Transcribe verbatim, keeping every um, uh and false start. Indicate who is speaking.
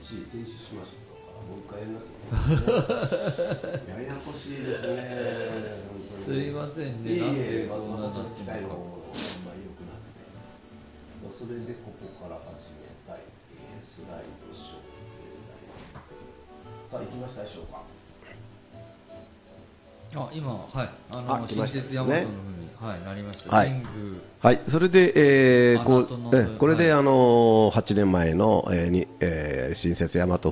Speaker 1: 一時停止しましたからもう一回やんなきゃいけないややこしいですね
Speaker 2: すいませんね、
Speaker 1: いえいえ、
Speaker 2: なんでそんな
Speaker 1: まず
Speaker 2: なって
Speaker 1: 機械の方
Speaker 2: んのか。
Speaker 1: が良くなってそれでここから始めたい、えー、スライドショーさあ行きましたでしょうか。
Speaker 2: あ、今、はい、あの
Speaker 1: あ来ました
Speaker 2: 新設大和の風に、はい、なりました。
Speaker 1: はい
Speaker 2: 神宮
Speaker 1: はい、それで、えー、こ
Speaker 2: あ後の
Speaker 1: うえこれで、
Speaker 2: はい
Speaker 1: あのはちねんまえの、えーにえー新設大和風